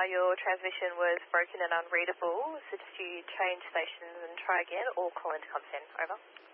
your transmission was broken and unreadable. Suggest you change stations and try again, or call into ComSend. Over.